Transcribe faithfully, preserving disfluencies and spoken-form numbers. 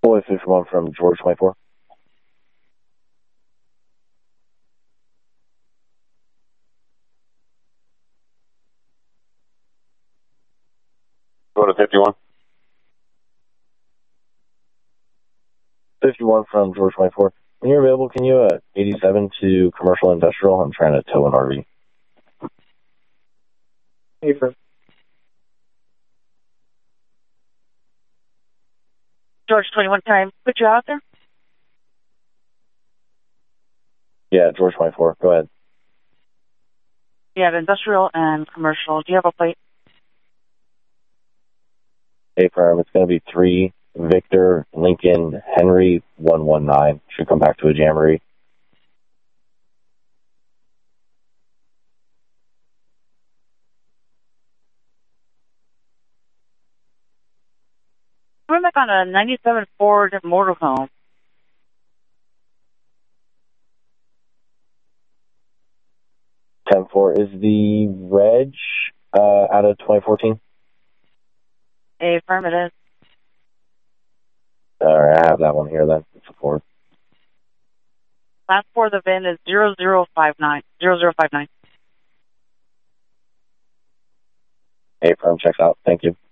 Boy fifty-one from George twenty-four. Go to fifty-one. fifty-one from George twenty-four. When you're available, can you uh, eighty-seven to commercial industrial? I'm trying to tow an R V. Hey, for George twenty-one, can I put you out there? Yeah, George twenty-four. Go ahead. You have industrial and commercial. Do you have a plate? A firm. It's going to be three Victor Lincoln Henry one one nine. Should come back to a jamboree. We're back on a ninety-seven Ford motorhome. ten four. Is the reg uh, out of twenty fourteen? Affirmative. All right, I have that one here then. It's a Ford. Last four of the V I N is zero zero five nine. zero zero five nine. A firm checks out. Thank you.